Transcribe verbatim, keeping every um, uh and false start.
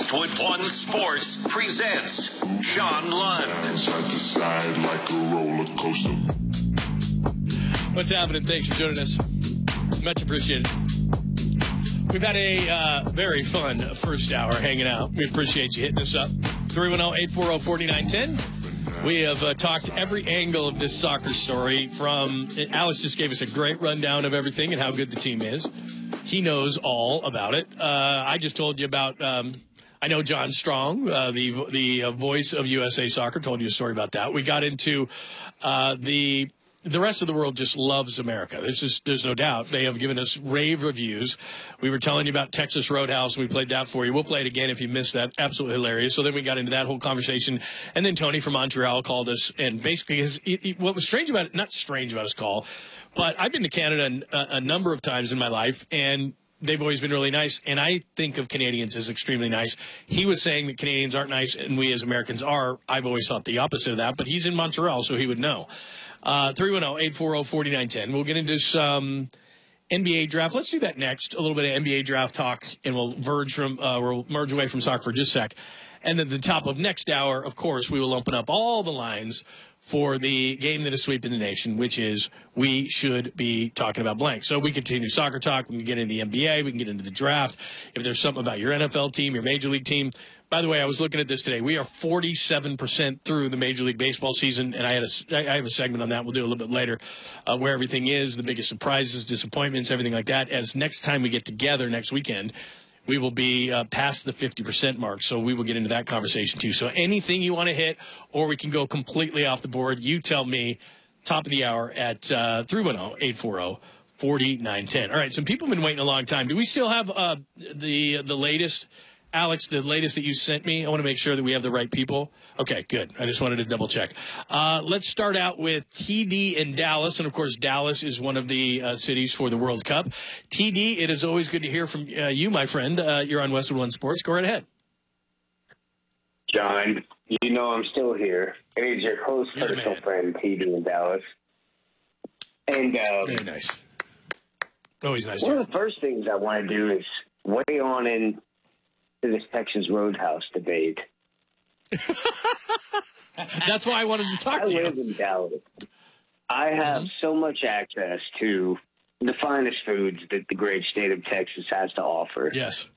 Westwood One Sports presents John Lund. Side to side like a roller coaster. What's happening? Thanks for joining us. Much appreciated. We've had a uh, very fun first hour hanging out. We appreciate you hitting us up. three one zero, eight four zero, four nine one zero. We have uh, talked every angle of this soccer story from, Alex just gave us a great rundown of everything and how good the team is. He knows all about it. Uh, I just told you about, um, I know John Strong, uh, the the uh, voice of U S A Soccer, told you a story about that. We got into uh, the... The rest of the world just loves America. There's just, there's no doubt. They have given us rave reviews. We were telling you about Texas Roadhouse. We played that for you. We'll play it again if you missed that. Absolutely hilarious. So then we got into that whole conversation. And then Tony from Montreal called us. And basically, his, he, he, what was strange about it, not strange about his call, but I've been to Canada a, a number of times in my life. And they've always been really nice. And I think of Canadians as extremely nice. He was saying that Canadians aren't nice and we as Americans are. I've always thought the opposite of that. But he's in Montreal, so he would know. Uh, three one zero, eight four zero, four nine one zero. We'll get into some N B A draft. Let's do that next. A little bit of N B A draft talk, and we'll verge from uh, we'll merge away from soccer for just a sec. And then at the top of next hour, of course, we will open up all the lines for the game that is sweeping the nation, which is we should be talking about blank. So we continue soccer talk. We can get into the N B A. We can get into the draft. If there's something about your N F L team, your Major League team. By the way, I was looking at this today. We are forty-seven percent through the Major League Baseball season, and I had a, I have a segment on that. We'll do a little bit later, uh, where everything is, the biggest surprises, disappointments, everything like that. As next time we get together next weekend, we will be uh, past the fifty percent mark, so we will get into that conversation too. So anything you want to hit, or we can go completely off the board, you tell me. Top of the hour at uh, three one zero, eight four zero, four nine one zero. All right, some people have been waiting a long time. Do we still have uh, the the latest – Alex, the latest that you sent me? I want to make sure that we have the right people. Okay, good. I just wanted to double check. Uh, let's start out with T D in Dallas. And, of course, Dallas is one of the uh, cities for the World Cup. T D, it is always good to hear from uh, you, my friend. Uh, you're on Westwood One Sports. Go right ahead. John, you know I'm still here. It is your close personal friend, T D in Dallas. And um, very nice. Always nice. One of the first things I want to do is weigh on in to this Texas Roadhouse debate. That's why I wanted to talk I to you. I live in Dallas. I have mm-hmm. so much access to the finest foods that the great state of Texas has to offer. Yes.